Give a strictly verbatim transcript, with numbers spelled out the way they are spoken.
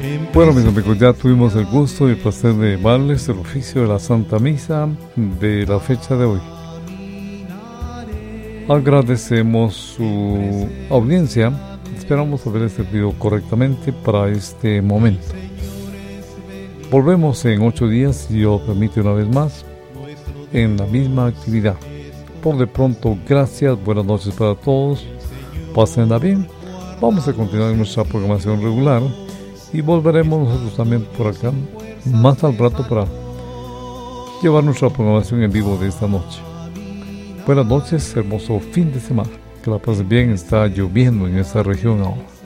Bueno, mis amigos, ya tuvimos el gusto y el placer de llevarles el oficio de la Santa Misa de la fecha de hoy. Agradecemos su audiencia. Esperamos haber servido correctamente para este momento. Volvemos en ocho días, si Dios permite, una vez más, en la misma actividad. Por de pronto, gracias, buenas noches para todos. Pásenla bien. Vamos a continuar nuestra programación regular y volveremos nosotros también por acá más al rato para llevar nuestra programación en vivo de esta noche. Buenas noches, hermoso fin de semana. Que la pasen bien, está lloviendo en esta región ahora.